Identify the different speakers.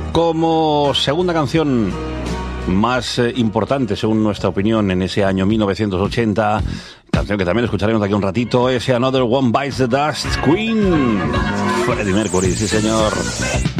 Speaker 1: Como segunda canción más importante, según nuestra opinión, en ese año 1980, canción que también escucharemos de aquí un ratito, ese Another One Bites the Dust, Queen. Freddie Mercury, sí señor.